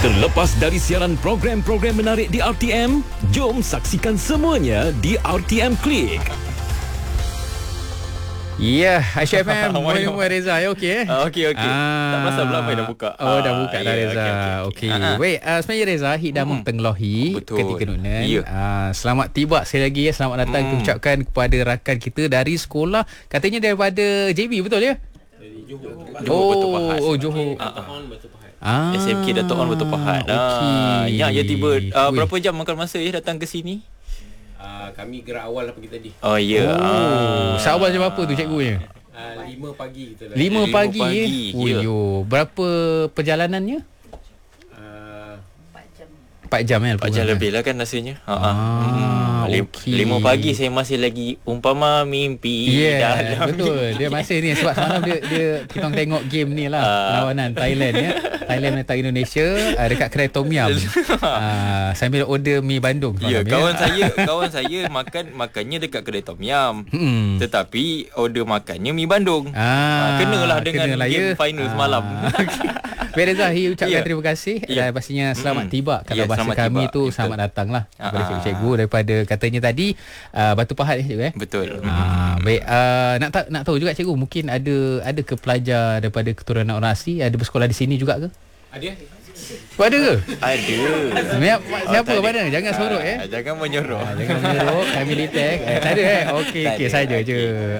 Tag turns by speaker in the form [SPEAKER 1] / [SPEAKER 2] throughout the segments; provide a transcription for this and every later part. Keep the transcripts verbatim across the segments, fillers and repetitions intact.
[SPEAKER 1] Terlepas dari siaran program-program menarik di R T M, jom saksikan semuanya di R T M Click.
[SPEAKER 2] Ya, yeah, Aisyah F M. Morning Reza. Ya, okey eh?
[SPEAKER 3] Uh, okey, okey. Ah. Tak pasal pula apa dah buka.
[SPEAKER 2] Oh, dah buka
[SPEAKER 3] ah,
[SPEAKER 2] dah
[SPEAKER 3] yeah,
[SPEAKER 2] Reza.
[SPEAKER 3] Okey.
[SPEAKER 2] Okey.
[SPEAKER 3] Okay, okay.
[SPEAKER 2] Okay. Wait, uh, sebenarnya Reza, Hik dah hmm. mentenglohi ketika nunan. Yeah. Uh, selamat tiba sekali lagi ya. Selamat datang hmm. kita ucapkan kepada rakan kita dari sekolah. Katanya daripada J B, betul ya?
[SPEAKER 3] Dari Johor.
[SPEAKER 2] Oh, Batu Pahat. Oh, Johor.
[SPEAKER 3] Ah. S M K Dato' On Batu Pahat.
[SPEAKER 2] Okay.
[SPEAKER 3] Ah, yang ya tiba uh, berapa jam makan masa ya datang ke sini?
[SPEAKER 4] Uh, kami gerak awal lah pergi tadi.
[SPEAKER 3] Oh ya. Yeah.
[SPEAKER 2] Oh,
[SPEAKER 3] ah.
[SPEAKER 2] seawal jam apa tu cikgunya?
[SPEAKER 4] Uh, lima pagi kita dah.
[SPEAKER 2] Lima pagi,
[SPEAKER 3] pagi
[SPEAKER 2] eh? Oh,
[SPEAKER 3] ya.
[SPEAKER 2] yo. Berapa perjalanannya?
[SPEAKER 4] Uh,
[SPEAKER 2] empat jam eh?
[SPEAKER 3] empat jam lebih lah kan rasanya. Ha ah.
[SPEAKER 2] Ah,
[SPEAKER 3] hmm.
[SPEAKER 2] okay.
[SPEAKER 3] lima pagi saya masih lagi umpama mimpi
[SPEAKER 2] yeah,
[SPEAKER 3] dalam
[SPEAKER 2] betul.
[SPEAKER 3] mimpi.
[SPEAKER 2] Dia masih ni sebab semalam dia dia kita tengok game ni lah, uh, perlawanan Thailand ya. Thailand menentang Indonesia uh, dekat kedai Tom Yum. uh, sambil order mi Bandung.
[SPEAKER 3] Ya,
[SPEAKER 2] semalam,
[SPEAKER 3] kawan
[SPEAKER 2] ya.
[SPEAKER 3] saya kawan saya makan makannya dekat kedai Tom Yum. Hmm. Tetapi order makannya mi Bandung.
[SPEAKER 2] Ah,
[SPEAKER 3] ha, kenalah dengan
[SPEAKER 2] kenalah,
[SPEAKER 3] game
[SPEAKER 2] ya.
[SPEAKER 3] final
[SPEAKER 2] ah.
[SPEAKER 3] semalam.
[SPEAKER 2] Baik Reza, Hi ucapkan
[SPEAKER 3] yeah.
[SPEAKER 2] terima kasih
[SPEAKER 3] yeah.
[SPEAKER 2] dan pastinya selamat
[SPEAKER 3] mm-hmm.
[SPEAKER 2] tiba. Kalau
[SPEAKER 3] yeah,
[SPEAKER 2] bahasa kami
[SPEAKER 3] tiba.
[SPEAKER 2] tu
[SPEAKER 3] Betul.
[SPEAKER 2] selamat datang lah kepada
[SPEAKER 3] Ah.
[SPEAKER 2] cikgu daripada katanya tadi uh, Batu Pahat eh cikgu eh.
[SPEAKER 3] Betul.
[SPEAKER 2] Ah, baik uh, nak ta- nak tahu juga cikgu, mungkin ada ada ke pelajar daripada keturunan orang asli ada bersekolah di sini juga ke?
[SPEAKER 4] Ada.
[SPEAKER 2] Oh, ada ke?
[SPEAKER 3] Ada.
[SPEAKER 2] Siapa, siapa
[SPEAKER 3] oh,
[SPEAKER 2] mana? Jangan sorok eh.
[SPEAKER 3] Ah, jangan menyorok.
[SPEAKER 2] Ah, jangan menyorok, kami detect. Eh, tak ada eh. Okey, okey saja je.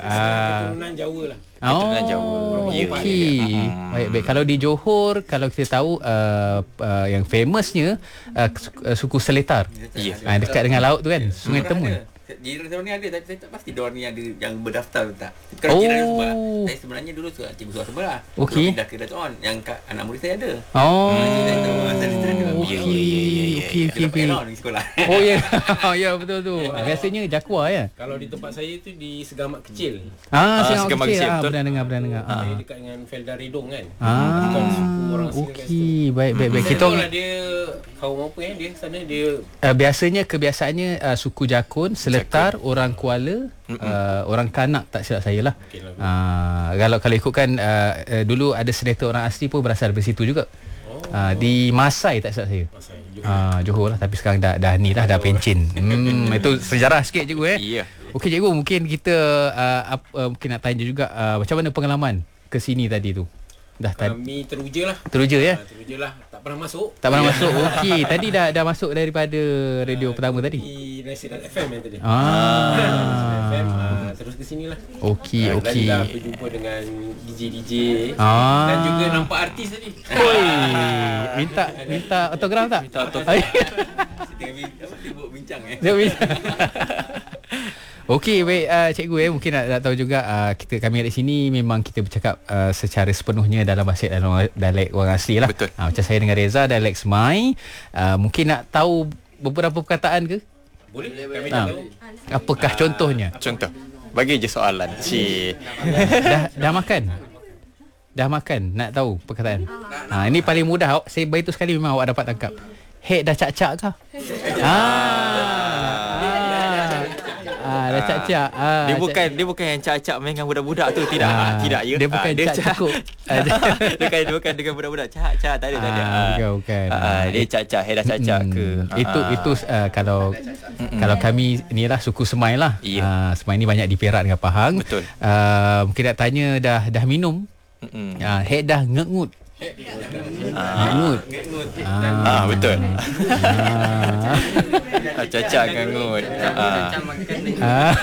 [SPEAKER 2] Ah.
[SPEAKER 4] Keturunan Jawa lah.
[SPEAKER 2] Oh,
[SPEAKER 3] Keturunan Jawa. Ya,
[SPEAKER 2] okey.
[SPEAKER 3] ya.
[SPEAKER 2] Baik, baik. Kalau di Johor, kalau kita tahu uh, uh, yang famousnya uh, suku Seletar.
[SPEAKER 3] Ya.
[SPEAKER 2] Ah, dekat dengan laut tu kan, Sungai Temun.
[SPEAKER 5] Jiran saya ni ada, tapi saya tak pasti diorang ni ada yang berdaftar ke tak. Kalau
[SPEAKER 2] Oh.
[SPEAKER 5] jiran sebelah, saya sebenarnya dulu suka cikgu suka sebelah.
[SPEAKER 2] Okey.
[SPEAKER 5] Pindah ke Dato' On, yang kat anak murid saya ada.
[SPEAKER 2] Oh,
[SPEAKER 5] Saya tahu asal dia ada.
[SPEAKER 2] okey,
[SPEAKER 3] Ya, ya, ya, ya, ya.
[SPEAKER 2] okey, okey,
[SPEAKER 5] Dia dapat
[SPEAKER 2] okey.
[SPEAKER 5] elok di sekolah.
[SPEAKER 2] Oh ya, ya betul tu. Biasanya Jakwa ya.
[SPEAKER 4] Kalau di tempat saya tu di Segamat Kecil.
[SPEAKER 2] Ah,
[SPEAKER 3] Ah,
[SPEAKER 2] Segamat
[SPEAKER 3] Segamat
[SPEAKER 2] Kecil.
[SPEAKER 3] Kecil,
[SPEAKER 2] Ah,
[SPEAKER 3] betul.
[SPEAKER 2] pernah dengar, pernah dengar. Ah.
[SPEAKER 4] Saya dekat dengan Felda Redong kan.
[SPEAKER 2] Ah,
[SPEAKER 4] Bukan suku orang asli kat situ.
[SPEAKER 2] okey, baik, baik, baik.
[SPEAKER 4] Kita
[SPEAKER 2] Kita
[SPEAKER 4] tahu lah dia kaum apa eh dia sana dia
[SPEAKER 2] uh, biasanya kebiasaannya uh, suku Jakun, Seletar, orang Kuala, uh, orang Kanak tak silap saya lah.
[SPEAKER 4] Okay lah.
[SPEAKER 2] Uh, kalau kalau ikutkan uh, uh, dulu ada senator orang asli pun berasal dari situ juga. Uh, di Masai tak silap saya.
[SPEAKER 4] pasal
[SPEAKER 2] Ah, uh, Johor lah, tapi sekarang dah dah ni dah dah pencin. Hmm, itu sejarah sikit cikgu eh.
[SPEAKER 3] Ya.
[SPEAKER 2] Okey cikgu, mungkin kita uh, ap, uh, mungkin nak tanya juga uh, macam mana pengalaman ke sini tadi tu? Dah tadi
[SPEAKER 4] kami teruja lah.
[SPEAKER 2] teruja ya.
[SPEAKER 4] Ha, teruja lah. Tak pernah masuk.
[SPEAKER 2] Tak pernah masuk. Okey, tadi dah dah masuk daripada radio pertama tadi.
[SPEAKER 4] Di Nasional F M yang tadi.
[SPEAKER 2] Ah.
[SPEAKER 4] Nasional F M uh, terus ke sini lah.
[SPEAKER 2] Okey,
[SPEAKER 4] Ah,
[SPEAKER 2] okey.
[SPEAKER 4] Dan dah berjumpa dengan D J D J.
[SPEAKER 2] Ah.
[SPEAKER 4] Dan juga nampak artis tadi.
[SPEAKER 2] Oi, minta minta autograf tak?
[SPEAKER 3] Minta autograf.
[SPEAKER 5] Tengah apa sibuk bincang eh.
[SPEAKER 2] Dia minta. Okey, baik uh, cikgu eh mungkin nak, nak tahu juga uh, kita kami di sini memang kita bercakap uh, secara sepenuhnya dalam bahasa dalam dialek orang asli lah.
[SPEAKER 3] Betul.
[SPEAKER 2] Uh, macam saya dengan Reza dialek Semai. Uh, mungkin nak tahu beberapa perkataan ke?
[SPEAKER 4] Boleh? Kami
[SPEAKER 2] Ah.
[SPEAKER 4] nak tahu.
[SPEAKER 2] Apakah contohnya?
[SPEAKER 3] Contoh. Bagi je soalan. Cik.
[SPEAKER 2] dah dah makan? Dah makan? Nak tahu perkataan? Ha, ini paling mudah. Awak- Saya beritahu sekali memang awak dapat tangkap. Head dah cak-cak kah? Ah. Ah, dah cak-cak. Ah,
[SPEAKER 3] Dia bukan dia bukan yang cak-cak main dengan budak-budak tu, tidak.
[SPEAKER 2] Ah,
[SPEAKER 3] Tidak ya.
[SPEAKER 2] dia bukan
[SPEAKER 3] Ah,
[SPEAKER 2] cak cukup. Ah,
[SPEAKER 3] dia bukan dia bukan dengan budak-budak. Cak-cak tak ada tak ada.
[SPEAKER 2] Ah,
[SPEAKER 3] Ah.
[SPEAKER 2] bukan, bukan.
[SPEAKER 3] Ah, dia cak-cak, head dah cak-cak
[SPEAKER 2] Hmm,
[SPEAKER 3] ke.
[SPEAKER 2] Itu
[SPEAKER 3] Ah.
[SPEAKER 2] itu uh, kalau Mm-mm. kalau kami ni lah suku Semai lah.
[SPEAKER 3] Ya.
[SPEAKER 2] Uh, Semai ni banyak di Perak dengan Pahang.
[SPEAKER 3] Betul.
[SPEAKER 2] Uh, mungkin nak tanya dah dah minum.
[SPEAKER 3] Mm-mm.
[SPEAKER 2] Uh, head dah ngengut.
[SPEAKER 3] Ah.
[SPEAKER 2] Ngengut.
[SPEAKER 3] Ah, betul.
[SPEAKER 2] Ah.
[SPEAKER 3] Ah, cak-cak ngangut. Ah.
[SPEAKER 2] Ah.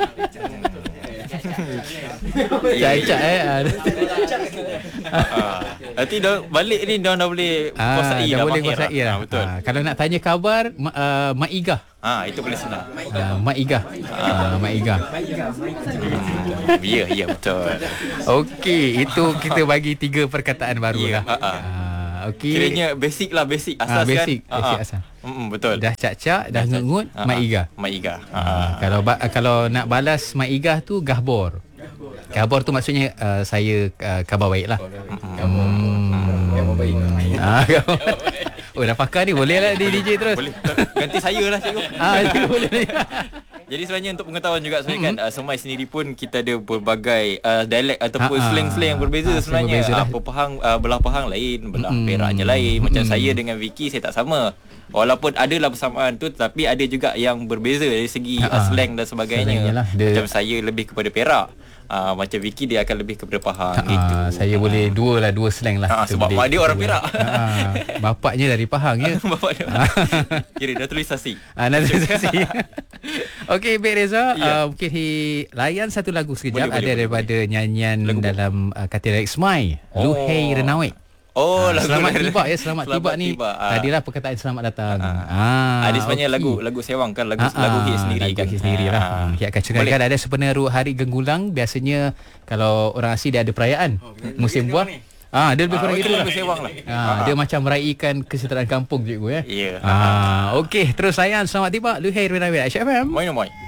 [SPEAKER 2] Cak-cak eh. Ah.
[SPEAKER 3] Ah. Nanti dah balik ni dah dah boleh
[SPEAKER 2] Ah,
[SPEAKER 3] kuasai
[SPEAKER 2] dah
[SPEAKER 3] dah
[SPEAKER 2] boleh
[SPEAKER 3] mahir
[SPEAKER 2] kuasai lah.
[SPEAKER 3] Ah, betul.
[SPEAKER 2] Ah, kalau nak tanya khabar ma, uh, Mak Igah.
[SPEAKER 3] Ah, itu boleh senang.
[SPEAKER 2] Ah, Mak Igah. Ah, Mak Igah.
[SPEAKER 3] Hmm, ya, ya betul.
[SPEAKER 2] Okey, itu kita bagi tiga perkataan baru
[SPEAKER 3] Ya,
[SPEAKER 2] lah.
[SPEAKER 3] ah, ah.
[SPEAKER 2] Ah, okey.
[SPEAKER 3] Kiranya basic lah, basic asas
[SPEAKER 2] Ah, basic,
[SPEAKER 3] kan.
[SPEAKER 2] basic
[SPEAKER 3] Ah, ah.
[SPEAKER 2] asal.
[SPEAKER 3] Mm, betul.
[SPEAKER 2] Dah cak-cak, dah ngengut,
[SPEAKER 3] Ah,
[SPEAKER 2] Mak
[SPEAKER 3] ah.
[SPEAKER 2] Igah.
[SPEAKER 3] Mak Igah. Ah,
[SPEAKER 2] Ah,
[SPEAKER 3] ah.
[SPEAKER 2] kalau ba- kalau nak balas Mak Igah tu gahbor. Gahbor tu maksudnya uh, saya uh, khabar baik lah. Hmm.
[SPEAKER 4] Yang baik.
[SPEAKER 2] Ah, khabar. Oh dah pakar ni, boleh lah di D J terus.
[SPEAKER 3] Boleh. Ganti saya lah cikgu.
[SPEAKER 2] Ah, itu boleh.
[SPEAKER 3] Jadi sebenarnya untuk pengetahuan juga sebenarnya mm-hmm. kan uh, Semai sendiri pun kita ada berbagai uh, dialek ataupun
[SPEAKER 2] Ha-ha.
[SPEAKER 3] slang-slang yang berbeza
[SPEAKER 2] Ha,
[SPEAKER 3] sebenarnya.
[SPEAKER 2] berbeza lah.
[SPEAKER 3] Apa Pahang uh, belah Pahang lain, belah
[SPEAKER 2] Mm-mm.
[SPEAKER 3] Peraknya lain. Macam
[SPEAKER 2] Mm-mm.
[SPEAKER 3] saya dengan Vicky saya tak sama. Walaupun adalah persamaan tu tetapi ada juga yang berbeza dari segi uh, slang dan sebagainya.
[SPEAKER 2] Lah, dia...
[SPEAKER 3] Macam saya lebih kepada Perak. Uh, macam Vicky dia akan lebih kepada Pahang
[SPEAKER 2] Ha,
[SPEAKER 3] gitu.
[SPEAKER 2] saya boleh dua lah, dua slang lah.
[SPEAKER 3] Ha,
[SPEAKER 2] Kita
[SPEAKER 3] sebab
[SPEAKER 2] boleh-
[SPEAKER 3] mak dia orang
[SPEAKER 2] dua.
[SPEAKER 3] Perak.
[SPEAKER 2] Ha, bapaknya dari Pahang ya.
[SPEAKER 3] Bapak dia. Kira naturalisasi.
[SPEAKER 2] Ah, naturalisasi. Okey, Baik Reza,
[SPEAKER 3] Ya.
[SPEAKER 2] uh, mungkin hi, layan satu lagu sekejap.
[SPEAKER 3] Boleh,
[SPEAKER 2] Ada
[SPEAKER 3] boleh,
[SPEAKER 2] daripada
[SPEAKER 3] boleh.
[SPEAKER 2] nyanyian
[SPEAKER 3] Lagu apa?
[SPEAKER 2] dalam uh, kategori Smile,
[SPEAKER 3] Oh.
[SPEAKER 2] Luhei Renawek.
[SPEAKER 3] Oh,
[SPEAKER 2] Ah,
[SPEAKER 3] lagu
[SPEAKER 2] selamat
[SPEAKER 3] dari-
[SPEAKER 2] tiba ya, selamat, tiba ni.
[SPEAKER 3] Ah.
[SPEAKER 2] Tadilah perkataan selamat datang.
[SPEAKER 3] Ah. Ah, dia sebenarnya
[SPEAKER 2] okey.
[SPEAKER 3] lagu lagu sewang kan, lagu
[SPEAKER 2] Ah,
[SPEAKER 3] lagu hit
[SPEAKER 2] ah,
[SPEAKER 3] sendiri
[SPEAKER 2] lagu
[SPEAKER 3] kan.
[SPEAKER 2] hit sendiri lah.
[SPEAKER 3] Ah.
[SPEAKER 2] Hmm, Hit akan cengarkan ada sepenuh hari Genggulang. Biasanya kalau orang asli dia ada perayaan musim buah. Ah, dia lebih
[SPEAKER 3] Ah,
[SPEAKER 2] kurang
[SPEAKER 3] itu
[SPEAKER 2] gitu lah.
[SPEAKER 3] lagu sewang lah.
[SPEAKER 2] Ah, dia macam meraihkan kesejahteraan kampung cikgu ya.
[SPEAKER 3] Ya.
[SPEAKER 2] Ah, okey, terus layan selamat tiba Luhei Renawek Aisyah F M.
[SPEAKER 3] Moin moin.